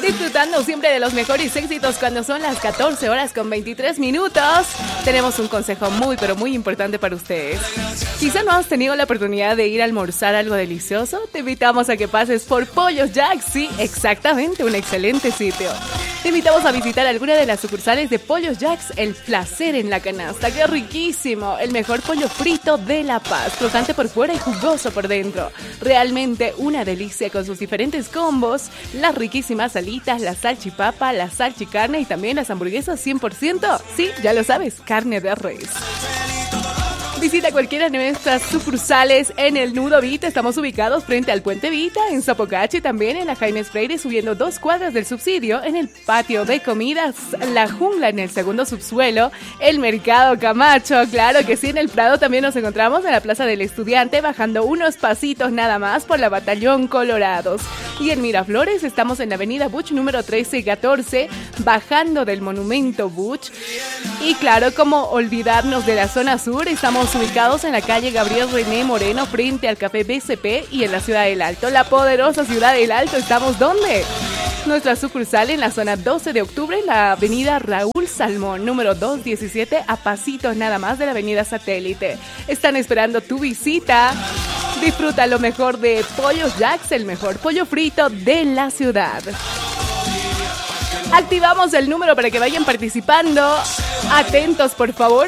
Disfrutando siempre de los mejores éxitos cuando son las 14 horas con 23 minutos. Tenemos un consejo muy, pero muy importante para ustedes. Quizá no has tenido la oportunidad de ir a almorzar algo delicioso. Te invitamos a que pases por Pollos Jack. Sí, exactamente, un excelente sitio. Te invitamos a visitar alguna de las sucursales de Pollos Jacks. El placer en la canasta, ¡qué riquísimo! El mejor pollo frito de La Paz, crocante por fuera y jugoso por dentro. Realmente una delicia con sus diferentes combos, las riquísimas salitas, la salchipapa, la salchicarne y también las hamburguesas 100%. Sí, ya lo sabes, carne de res. Visita cualquiera de nuestras sucursales en el Nudo Vita. Estamos ubicados frente al Puente Vita, en Zapocachi, también en la Jaime Freire, subiendo 2 cuadras del subsidio, en el patio de comidas La Jungla, en el segundo subsuelo, el Mercado Camacho. Claro que sí, en el Prado también nos encontramos en la Plaza del Estudiante, bajando unos pasitos nada más por la Batallón Colorados. Y en Miraflores estamos en la avenida Buch número 1314, bajando del Monumento Buch. Y claro, como olvidarnos de la zona sur, estamos ubicados en la calle Gabriel René Moreno, frente al Café BCP, y en la Ciudad del Alto, la poderosa Ciudad del Alto. ¿Estamos dónde? Nuestra sucursal en la zona 12 de octubre, en la avenida Raúl Salmón, número 217, a pasitos nada más de la avenida Satélite. Están esperando tu visita. Disfruta lo mejor de Pollos Jacks, el mejor pollo frito de la ciudad. Activamos el número para que vayan participando. Atentos, por favor.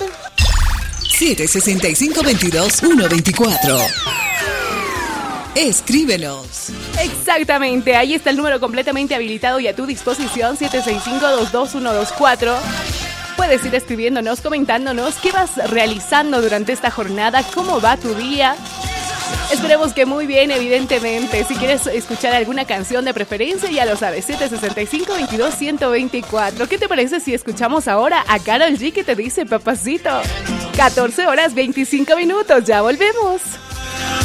765-22-124. Escríbelos. Exactamente, ahí está el número completamente habilitado y a tu disposición, 765-22124. Puedes ir escribiéndonos, comentándonos qué vas realizando durante esta jornada, cómo va tu día. Esperemos que muy bien, evidentemente. Si quieres escuchar alguna canción de preferencia, ya lo sabes, 765-22-124. ¿Qué te parece si escuchamos ahora a Karol G que te dice papacito? 14 horas 25 minutos, ya volvemos.